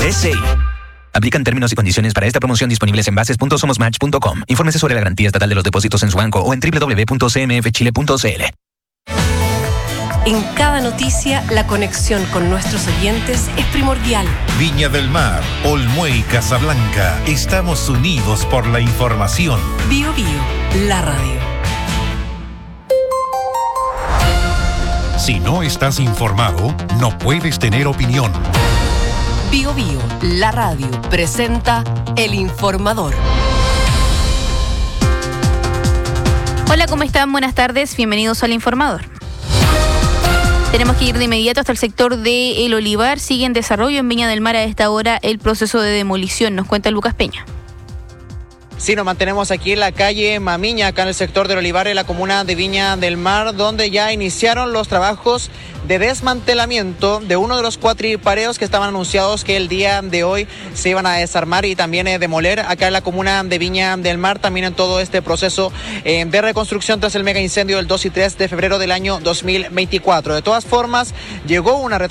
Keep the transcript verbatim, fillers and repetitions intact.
D C I. Aplican términos y condiciones para esta promoción disponibles en bases punto somos match punto com. Infórmese sobre la garantía estatal de los depósitos en su banco o en doble u doble u doble u punto c m f chile punto c l. En cada noticia, la conexión con nuestros oyentes es primordial. Viña del Mar, Olmué y Casablanca. Estamos unidos por la información. Bio Bio, la radio. Si no estás informado, no puedes tener opinión. Bio Bio, la radio, presenta El Informador. Hola, ¿cómo están? Buenas tardes, bienvenidos al Informador. Tenemos que ir de inmediato hasta el sector de El Olivar. Sigue en desarrollo en Viña del Mar a esta hora el proceso de demolición. Nos cuenta Lucas Peña. Sí, nos mantenemos aquí en la calle Mamiña, acá en el sector del Olivar, en la comuna de Viña del Mar, donde ya iniciaron los trabajos de desmantelamiento de uno de los cuatripareos que estaban anunciados que el día de hoy se iban a desarmar y también eh, demoler acá en la comuna de Viña del Mar, también en todo este proceso eh, de reconstrucción tras el mega incendio del dos y tres de febrero del año dos mil veinticuatro. De todas formas, llegó una